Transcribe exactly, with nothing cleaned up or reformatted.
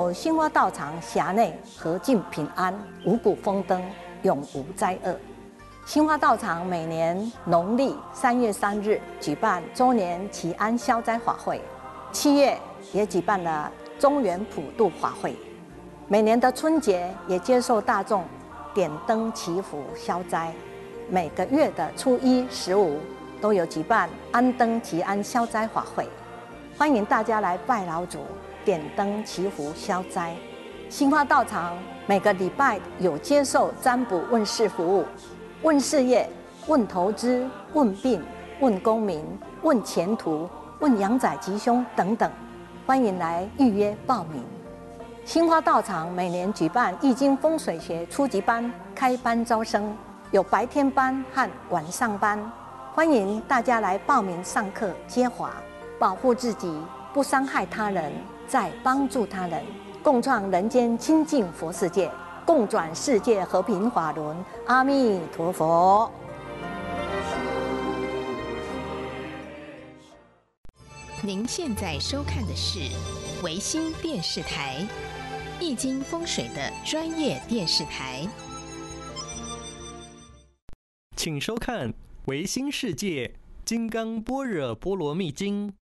兴华道场辖内和尽平安，五谷丰登，永无灾厄。兴华道场每年农历三月三日举办周年祈安消灾法会，七月也举办了中元普渡法会。每年的春节也接受大众点灯祈福消灾。每个月的初一、十五都有举办安灯祈安消灾法会，欢迎大家来拜老祖。点灯祈福消灾。兴华道场每个礼拜有接受占卜问事服务，问事业、问投资、问病、问功名、问前途、问阳仔吉凶等等，欢迎来预约报名。兴华道场每年举办易经风水学初级班开班招生，有白天班和晚上班，欢迎大家来报名上课接华，保护自己，不伤害他人，再帮助他人，共创人间清净佛世界，共转世界和平法轮。阿弥陀佛。 您现在收看的是维新电视台易经风水的专业电视台， 请收看维新世界金刚般若波罗蜜经